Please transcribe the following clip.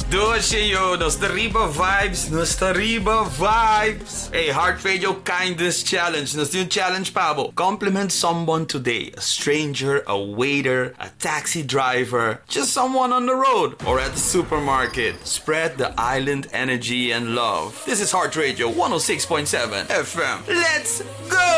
Doce Nostariba vibes, Nostariba vibes. Hey, Heart Radio Kindness Challenge. Nos yung challenge pa bo. Compliment someone today. A stranger, a waiter, a taxi driver, just someone on the road or at the supermarket. Spread the island energy and love. This is Heart Radio 106.7 FM. Let's go!